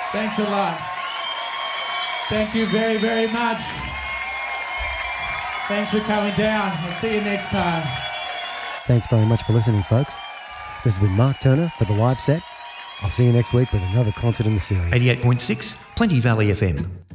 Thanks a lot. Thank you very, very much. Thanks for coming down. I'll see you next time. Thanks very much for listening, folks. This has been Mark Turner for the live set. I'll see you next week with another concert in the series. 88.6 Plenty Valley FM.